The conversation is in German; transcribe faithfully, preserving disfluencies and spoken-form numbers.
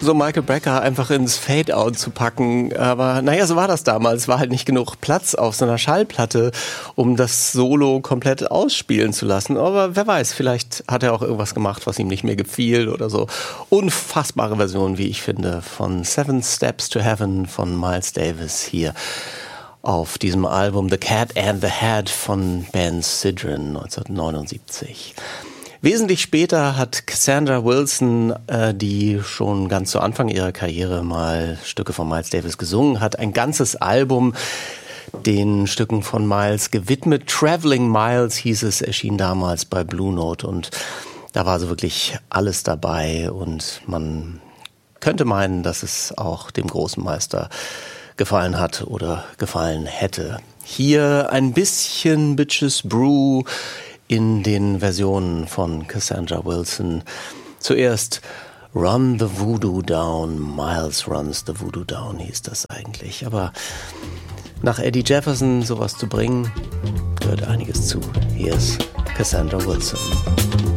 so Michael Brecker einfach ins Fade-Out zu packen. Aber naja, so war das damals. War halt nicht genug Platz auf so einer Schallplatte, um das Solo komplett ausspielen zu lassen. Aber wer weiß, vielleicht hat er auch irgendwas gemacht, was ihm nicht mehr gefiel oder so. Unfassbare Version, wie ich finde, von Seven Steps to Heaven von Miles Davis hier auf diesem Album The Cat and the Hat von Ben Sidran neunzehnhundertneunundsiebzig. Wesentlich später hat Cassandra Wilson, äh, die schon ganz zu Anfang ihrer Karriere mal Stücke von Miles Davis gesungen hat, ein ganzes Album den Stücken von Miles gewidmet. Traveling Miles hieß es, erschien damals bei Blue Note und da war so wirklich alles dabei und man könnte meinen, dass es auch dem großen Meister gefallen hat oder gefallen hätte. Hier ein bisschen Bitches Brew in den Versionen von Cassandra Wilson. Zuerst Run the Voodoo Down, Miles Runs the Voodoo Down hieß das eigentlich. Aber nach Eddie Jefferson sowas zu bringen, gehört einiges zu. Hier ist Cassandra Wilson.